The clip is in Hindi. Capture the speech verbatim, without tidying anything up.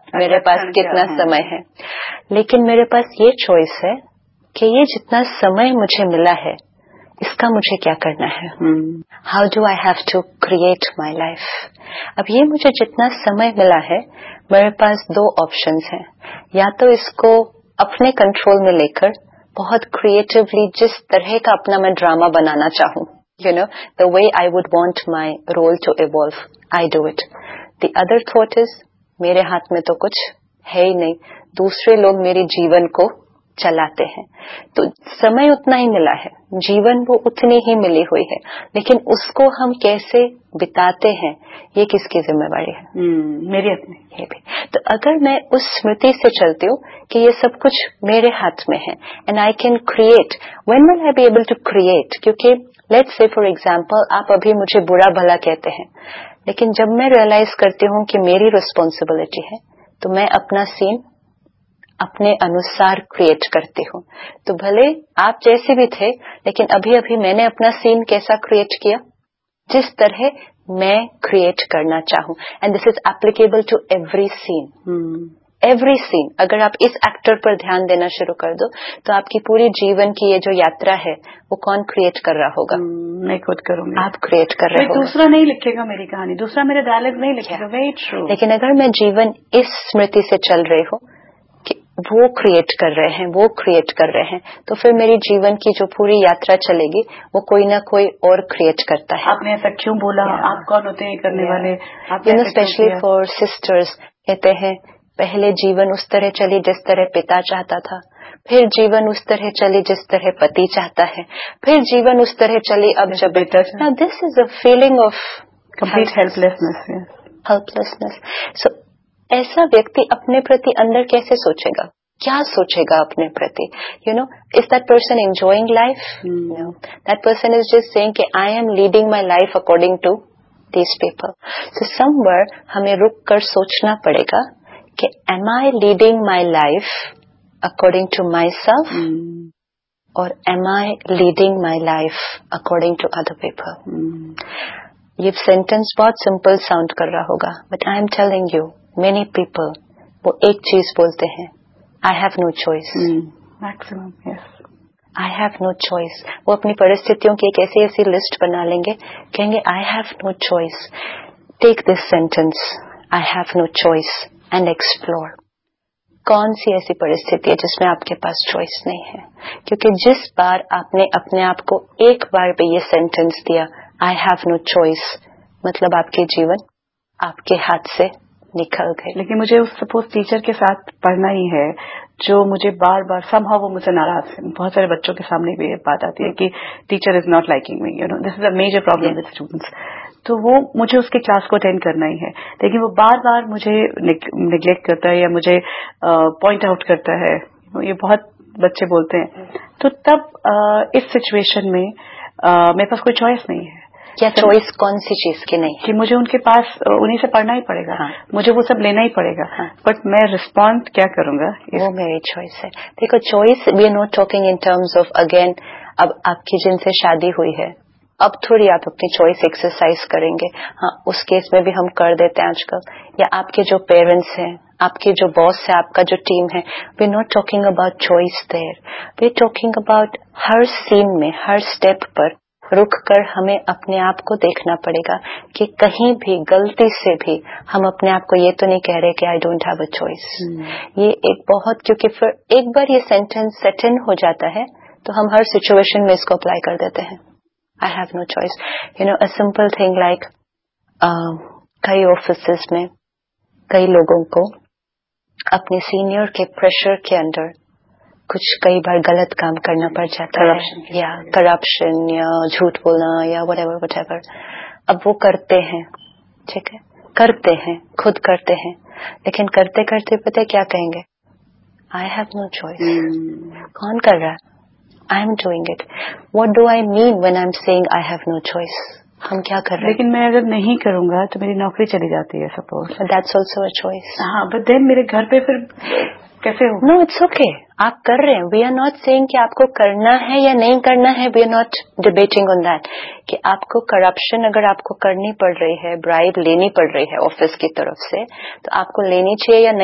मेरे पास कितना समय है, लेकिन मेरे पास ये चॉइस है कि ये जितना समय मुझे मिला है इसका मुझे क्या करना है. How do I have to create my life. अब ये मुझे जितना समय मिला है मेरे पास दो ऑप्शंस हैं. या तो इसको अपने कंट्रोल में लेकर बहुत क्रिएटिवली जिस तरह का अपना मैं ड्रामा बनाना चाहूं, you know, the way I would want my role to evolve, I do it. The other thought is मेरे हाथ में तो कुछ है ही नहीं, दूसरे लोग मेरे जीवन को चलाते हैं. तो समय उतना ही मिला है, जीवन वो उतनी ही मिली हुई है, लेकिन उसको हम कैसे बिताते हैं ये किसकी जिम्मेवारी है? hmm, मेरी अपनी. ये भी. तो अगर मैं उस स्मृति से चलती हूँ कि ये सब कुछ मेरे हाथ में है and I can create, when will I be able to create? क्योंकि लेट्स से फॉर एग्जांपल आप अभी मुझे बुरा भला कहते हैं, लेकिन जब मैं रियलाइज करती हूँ कि मेरी रिस्पॉन्सिबिलिटी है तो मैं अपना सीन अपने अनुसार क्रिएट करती हूँ. तो भले आप जैसे भी थे, लेकिन अभी अभी मैंने अपना सीन कैसा क्रिएट किया, जिस तरह मैं क्रिएट करना चाहूँ. And this is applicable to every scene, every scene. अगर आप इस एक्टर पर ध्यान देना शुरू कर दो तो आपकी पूरी जीवन की ये जो यात्रा है वो कौन क्रिएट कर रहा होगा? hmm, मैं खुद करूंगी. आप क्रिएट कर रहे हो. दूसरा नहीं लिखेगा मेरी कहानी, दूसरा मेरे डायलॉग नहीं लिखेगा. Very true. लेकिन अगर मैं जीवन इस स्मृति से चल रही हूँ कि वो क्रिएट कर रहे हैं, वो क्रिएट कर रहे हैं, तो फिर मेरी जीवन की जो पूरी यात्रा चलेगी वो कोई ना कोई और क्रिएट करता है. आपने ऐसा क्यों बोला? yeah. आप कौन होते हैं करने yeah. वाले? You know, specially for sisters कहते हैं पहले जीवन उस तरह चली जिस तरह पिता चाहता था, फिर जीवन उस तरह चली जिस तरह पति चाहता है, फिर जीवन उस तरह चली अब जब बेटा. Now this is a feeling of complete helplessness. Helplessness. सो ऐसा व्यक्ति अपने प्रति अंदर कैसे सोचेगा, क्या सोचेगा अपने प्रति? You know, is that person enjoying life? No, that person is just saying कि I am leading my life according to these people. So somewhere हमें रुक कर सोचना पड़ेगा कि M I leading my life according to my self और M I leading my life according to other people? ये सेंटेंस बहुत सिंपल साउंड कर रहा होगा, but I am telling you many people वो एक चीज बोलते हैं, I have no choice. Maximum yes, I have no choice. वो अपनी परिस्थितियों की एक ऐसी ऐसी लिस्ट बना लेंगे, कहेंगे I have no choice. Take this sentence, I have no choice, and explore. कौन सी ऐसी परिस्थिति है जिसमें आपके पास चॉइस नहीं है? क्योंकि जिस बार आपने अपने आप को एक बार भी ये सेंटेंस दिया, आई हैव नो चॉइस, मतलब आपके जीवन आपके हाथ से निकल गए. लेकिन मुझे सपोज टीचर के साथ पढ़ना ही है जो मुझे बार बार समहाउ वो मुझसे नाराज है. बहुत सारे बच्चों के सामने भी ये बात आती है कि teacher is not liking me, you know, this is a major problem with students. तो वो मुझे उसके क्लास को अटेंड करना ही है, लेकिन वो बार बार मुझे निग्लेक्ट करता है या मुझे पॉइंट आउट करता है. ये बहुत बच्चे बोलते हैं. तो तब uh, इस सिचुएशन में uh, मेरे पास कोई चॉइस नहीं है. क्या चॉइस कौन सी चीज की नहीं है? कि मुझे उनके पास उन्हीं से पढ़ना ही पड़ेगा. हाँ. मुझे वो सब लेना ही पड़ेगा. हाँ. बट मैं रिस्पॉन्ड क्या करूंगा वो मेरी चॉइस है. देखो, choice we are not talking in terms of again अब आपकी जिनसे शादी हुई है अब थोड़ी आप अपनी चॉइस एक्सरसाइज करेंगे. हाँ, उस केस में भी हम कर देते हैं आजकल. या आपके जो पेरेंट्स हैं, आपके जो बॉस है, आपका जो टीम है, we are not talking about choice there. We are talking about her scene में, हर स्टेप पर रुक कर हमें अपने आप को देखना पड़ेगा कि कहीं भी गलती से भी हम अपने आप को ये तो नहीं कह रहे कि I don't have a choice. ये एक बहुत, क्योंकि फिर एक बार ये सेंटेंस सेट इन हो जाता है तो हम हर सिचुएशन में इसको अप्लाई कर देते हैं. I have no choice. You know, a simple thing like कई ऑफिसेस में कई लोगों को अपने सीनियर के प्रेशर के अंडर कुछ कई बार गलत काम करना पड़ जाता है, या करप्शन या झूठ बोलना या व्हाटएवर व्हाटएवर. अब वो करते हैं, ठीक है, करते हैं, खुद करते हैं, लेकिन करते करते पता है क्या कहेंगे? I have no choice. कौन कर रहा है? I am doing it. What do I mean when I am saying I have no choice? हम क्या कर रहे हैं? लेकिन मैं अगर नहीं करूंगा तो मेरी नौकरी चली जाती है suppose. That's also a choice. हाँ, बट देन मेरे घर पे फिर कैसे हो? नो, इट्स ओके, आप कर रहे हैं. वी आर नॉट सेइंग कि आपको करना है या नहीं करना है. We are not debating on that कि आपको करप्शन अगर आपको करनी पड़ रही है, ब्राइब लेनी पड़ रही है ऑफिस की तरफ से, तो आपको लेनी चाहिए या नहीं